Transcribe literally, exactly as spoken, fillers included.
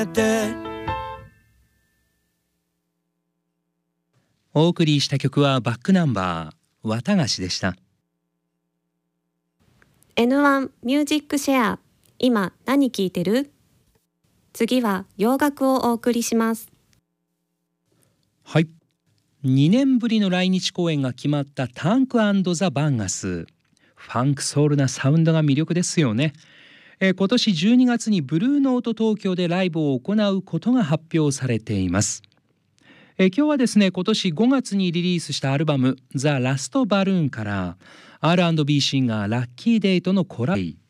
お送りした曲はバックナンバー綿菓子でした。 エヌワン ミュージックシェア、今何聴いてる？次は洋楽をお送りします。 はい、にねんぶりの来日公演が決まったタンク&ザ・バンガス。ファンクソウルなサウンドが魅力ですよね。えー、今年じゅうにがつにブルーノート東京でライブを行うことが発表されています。えー、今日はですね、今年ごがつにリリースしたアルバムザ・ラスト・バルーンから アールアンドビー シンガーラッキーデイとのコラボ